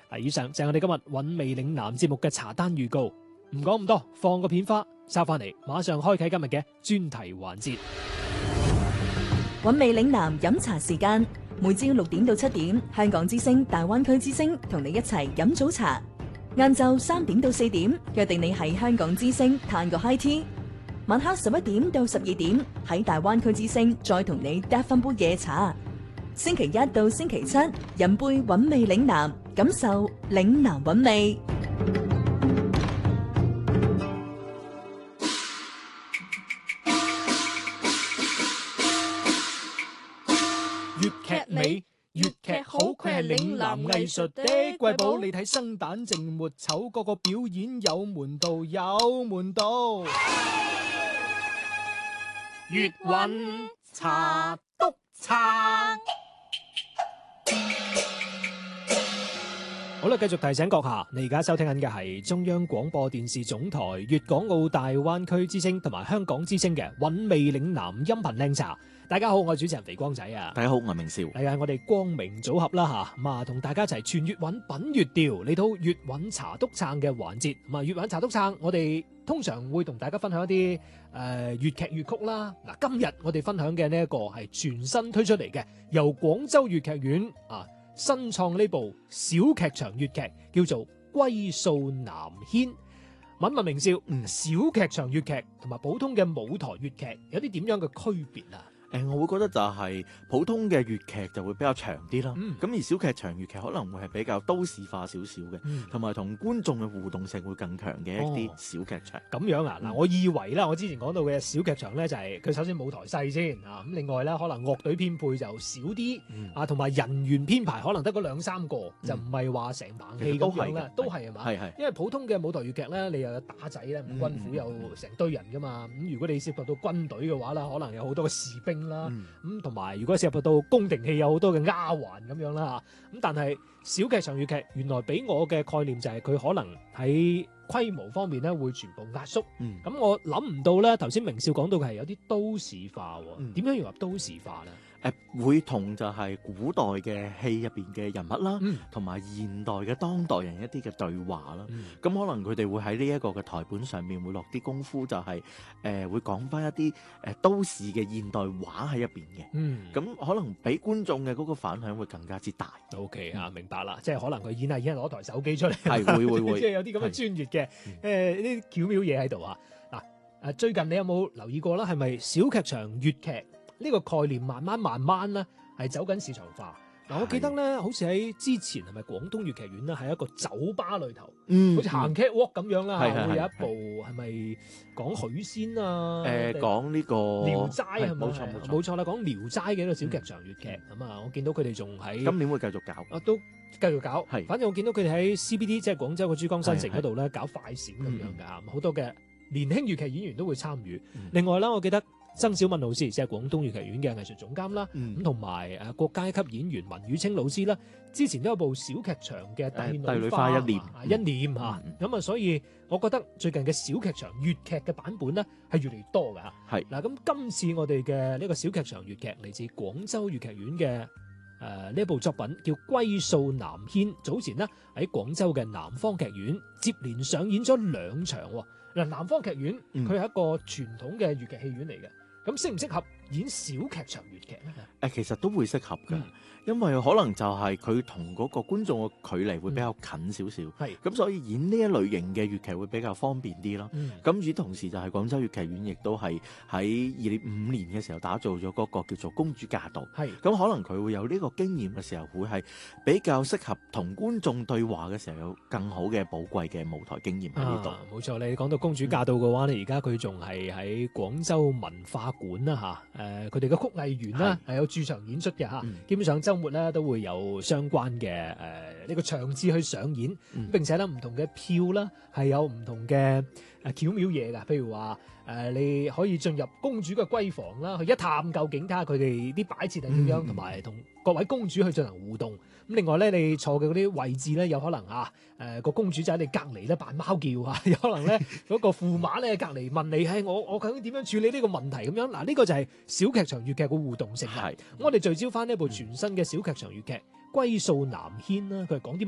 以上就係我哋今日韻味嶺南節目嘅茶單預告。唔講咁多，放個片花，收翻嚟，馬上開啟今日嘅專題環節。 韻味嶺南飲茶時間，每朝6點到7點，香港之聲、大灣區之聲同你一齊飲早茶。晏晝3點到4點，約定你喺香港之聲嘆個 high tea。晚黑11點到12點，喺大灣區之聲再同你嗒翻杯夜茶。星期一到星期七，飲杯韻味嶺南，感受嶺南韻味。 粵劇美，粵劇好，佢係嶺南藝術的瑰寶。你睇生旦淨末丑，個個表演有門道，有門道。粵韻茶督撐。好啦，繼續提醒閣下，你而家收聽緊嘅係中央廣播電視總台粵港澳大灣區之聲同埋香港之聲嘅韻味嶺南音頻靚茶。大家好，我係主持人肥光仔啊！ 大家好，我係明少。 係啊，我哋光明組合啦吓，咁啊同大家一齊傳粵韻品粵調，嚟到粵韻茶督撐嘅環節。咁啊，粵韻茶督撐，我哋通常會同大家分享一啲粵劇粵曲啦。嗱，今日我哋分享嘅呢一個係全新推出嚟嘅，由廣州粵劇院新創呢部小劇場粵劇，叫做《歸數南軒》。問問明少，小劇場粵劇同埋普通嘅舞台粵劇有啲點樣嘅區別啊？ 我會覺得就係普通嘅粵劇就會比較長啲啦，咁而小劇場粵劇可能會係比較都市化少少嘅，同埋同觀眾嘅互動性會更強嘅一啲小劇場。 咁樣啊？嗱，我以為啦，我之前講到嘅小劇場咧，就係佢首先舞台細先啊，咁另外咧可能樂隊編配就少啲啊，同埋人員編排可能得嗰2-3個，就唔係話成棚戲咁樣啦，都係嘛？係。因為普通嘅舞台粵劇咧，你又有打仔咧，五軍府有成堆人噶嘛，咁如果你涉及到軍隊嘅話啦，可能有好多嘅士兵啦，咁同埋如果涉及到宮廷戲有好多嘅丫鬟咁樣啦，咁但係小劇場粵劇原來俾我嘅概念就係佢可能喺規模方面咧會全部壓縮，咁我諗唔到咧，頭先明少講到嘅係有啲都市化，點樣融入都市化咧？ 會同就係古代嘅戲入邊嘅人物啦，同埋現代嘅當代人一啲嘅對話啦，咁可能佢哋會喺呢一個嘅台本上面會落啲功夫，就係會講翻一啲都市嘅現代話喺入邊嘅，咁可能俾觀眾嘅嗰個反響會更加之大。 OK 啊，明白啦，即係可能佢演下攞台手機出嚟， 係會， 即係有啲咁嘅專業嘅呢啲巧妙嘢喺度啊！嗱，最近你有冇留意過啦？係咪小劇場粵劇呢個概念慢慢咧係走緊市場化？嗱，我記得咧，好似喺之前係咪廣東粵劇院咧，係一個酒吧裏頭，好似行 catwalk 咁樣啦，會有一部係咪講許仙啊？ 講呢個聊齋係咪？冇錯啦，講聊齋嘅一個小劇場粵劇咁啊！我見到佢哋仲喺今年會繼續搞， 都繼續搞。係，反正我見到佢哋喺 CBD 即係廣州嘅珠江新城嗰度咧搞快閃咁樣㗎，好多嘅年輕粵劇演員都會參與。另外啦，我記得曾小敏老師即係廣東粵劇院嘅藝術總監啦，咁同埋國家級演員文宇清老師啦，之前都有部小劇場嘅《帝女花一念》咁啊，所以我覺得最近嘅小劇場粵劇嘅版本咧係越嚟越多㗎。係嗱，咁今次我哋嘅呢個小劇場粵劇嚟自廣州粵劇院嘅呢一部作品叫《歸數南軒》，早前呢喺廣州嘅南方劇院接連上演咗2場。嗱，南方劇院佢係一個傳統嘅粵劇戲院嚟嘅，咁適唔適合演小劇場粵劇咧？ 其實都會適合㗎，因為可能就係佢同嗰個觀眾嘅距離會比較近少少，咁所以演呢一類型嘅粵劇會比較方便啲咯。咁與同時就係廣州粵劇院亦都係喺2005年嘅時候打造咗嗰個叫做《公主駕到》，咁可能佢會有呢個經驗嘅時候，會係比較適合同觀眾對話嘅時候有更好嘅寶貴嘅舞台經驗喺呢度。 冇錯，你講到《公主駕到》嘅話咧，而家佢仲係喺廣州文化館啦嚇，佢哋嘅曲藝園啦係有駐場演出嘅嚇，基本上週末咧都會有相關嘅呢個場次去上演，並且咧唔同嘅票啦係有唔同嘅巧妙嘢㗎，譬如話你可以進入公主嘅閨房啦，去一探究竟睇下佢哋啲擺設係點樣，同埋同各位公主去進行互動。咁另外咧，你坐嘅嗰啲位置咧，有可能個公主就喺你隔離咧扮貓叫啊，有可能咧嗰個駙馬咧隔離問你係我究竟點樣處理呢個問題咁樣。嗱，呢個就係小劇場粵劇嘅互動性。我哋聚焦翻呢部全新嘅小劇場粵劇《歸數南軒》啦，佢係講啲